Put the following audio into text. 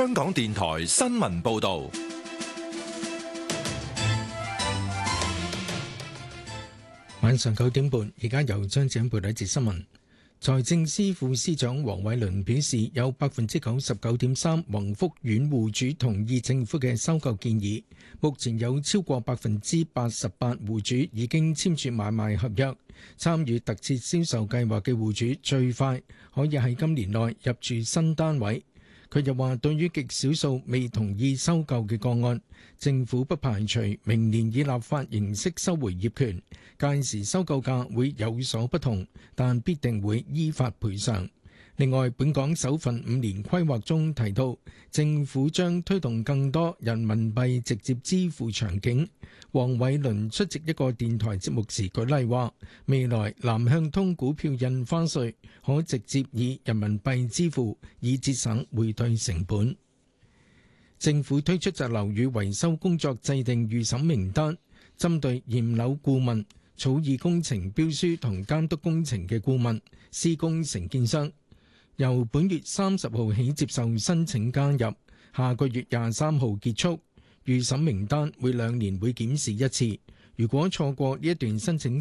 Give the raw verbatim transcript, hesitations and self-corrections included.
香港電台新聞報道。 晚上九點半，而家由張子欣報道一節新聞。財政司副司長黃偉綸表示，有百分之九十九點三宏福苑戶主同意政府嘅收購建議。目前有超過百分之八十八戶主已經簽署買賣合約，參與特設銷售計劃嘅戶主最快可以喺今年內入住新單位。佢又話，對於極少數未同意收購嘅個案，政府不排除明年以立法形式收回業權，屆時收購價會有所不同，但必定會依法賠償。另外，本港首份五年規劃中提到，政府將推動更多人民幣直接支付場景。黃偉綸出席一個電台節目時舉例話，未來南向通股票印花稅可直接以人民幣支付，以節省匯兌成本。政府推出就樓宇維修工作制定預審名單，針對驗樓顧問、草擬工程標書同監督工程嘅顧問、施工承建商，由本月三十號起接受申請加入，下個月廿三號結束。預審名單每兩年會檢視一次，如果錯過呢一段申請